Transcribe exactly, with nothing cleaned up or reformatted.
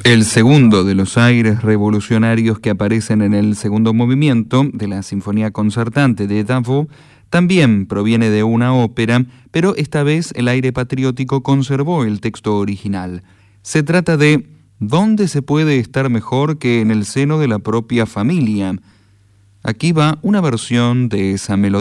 El segundo de los aires revolucionarios que aparecen en el segundo movimiento de la Sinfonía Concertante de Davout también proviene de una ópera, pero esta vez el aire patriótico conservó el texto original. Se trata de ¿dónde se puede estar mejor que en el seno de la propia familia? Aquí va una versión de esa melodía.